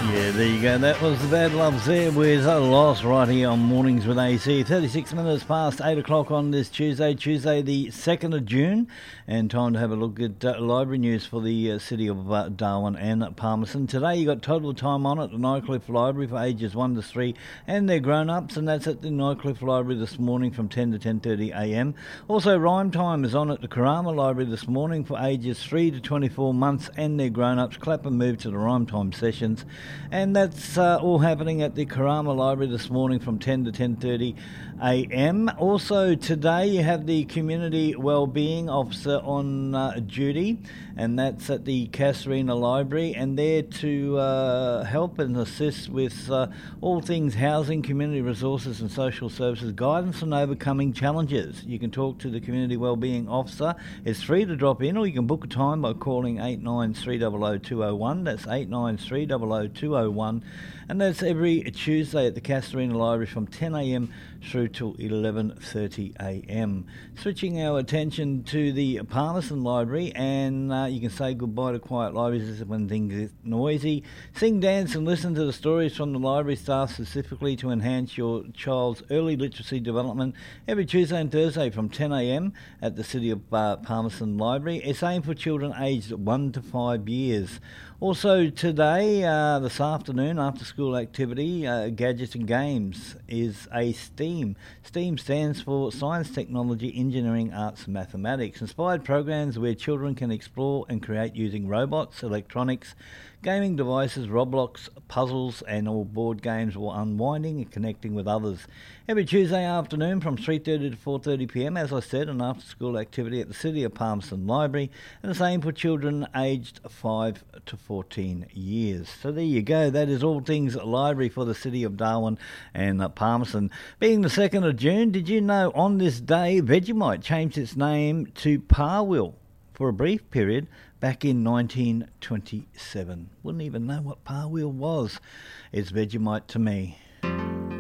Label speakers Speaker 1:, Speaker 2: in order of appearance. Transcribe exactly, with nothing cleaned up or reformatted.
Speaker 1: Yeah, there you go. That was the Bad Loves there with a Loss right here on Mornings with A C. thirty-six minutes past eight o'clock on this Tuesday, Tuesday the second of June. And time to have a look at uh, library news for the uh, city of uh, Darwin and Palmerston. Today you got total time on at the Nycliffe Library for ages one to three and their grown-ups. And that's at the Nycliffe Library this morning from ten to ten thirty a m. Also Rhyme Time is on at the Karama Library this morning for ages three to twenty-four months and their grown-ups. Clap and move to the Rhyme Time sessions. And that's uh, all happening at the Karama Library this morning from ten to ten thirty a m. Also today you have the Community Wellbeing Officer on uh, duty, and that's at the Casuarina Library, and there to uh, help and assist with uh, all things housing, community resources and social services, guidance and overcoming challenges. You can talk to the Community Wellbeing Officer. It's free to drop in, or you can book a time by calling eight nine three zero zero two zero one. That's eight nine three zero zero two zero one, and that's every Tuesday at the Casuarina Library from ten a m through till eleven thirty a m. Switching our attention to the Palmerston Library, and uh, you can say goodbye to quiet libraries when things get noisy. Sing, dance and listen to the stories from the library staff specifically to enhance your child's early literacy development every Tuesday and Thursday from ten a m at the City of uh, Palmerston Library. It's aimed for children aged one to five years. Also today, uh, this afternoon, after school activity, uh, Gadgets and Games is a STEAM. STEAM stands for Science, Technology, Engineering, Arts and Mathematics. Inspired programs where children can explore and create using robots, electronics, gaming devices, Roblox, puzzles and all board games, while unwinding and connecting with others. Every Tuesday afternoon from three thirty to four thirty p m, as I said, an after-school activity at the City of Palmerston Library, and the same for children aged five to fourteen years. So there you go. That is all things library for the City of Darwin and uh, Palmerston. Being the second of June, did you know on this day Vegemite changed its name to Parwill for a brief period back in nineteen twenty-seven? Wouldn't even know what Parwill was. It's Vegemite to me.